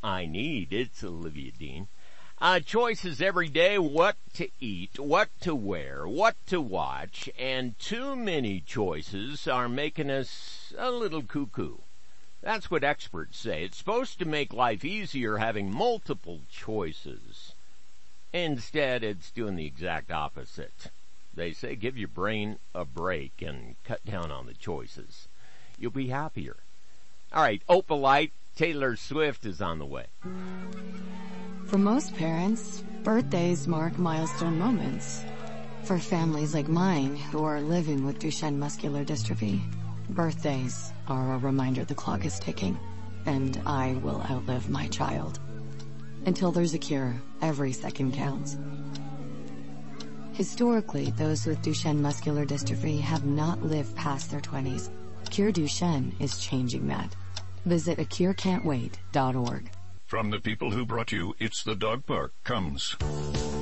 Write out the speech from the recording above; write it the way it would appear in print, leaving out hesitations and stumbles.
I need. It's Olivia Dean. Choices every day, what to eat, what to wear, what to watch, and too many choices are making us a little cuckoo. That's what experts say. It's supposed to make life easier having multiple choices. Instead, it's doing the exact opposite. They say give your brain a break and cut down on the choices. You'll be happier. All right, Opalite, Taylor Swift is on the way. For most parents, birthdays mark milestone moments. For families like mine who are living with Duchenne muscular dystrophy, birthdays are a reminder the clock is ticking, and I will outlive my child. Until there's a cure, every second counts. Historically, those with Duchenne muscular dystrophy have not lived past their 20s. Cure Duchenne is changing that. Visit acurecan'twait.org. From the people who brought you It's the Dog Park comes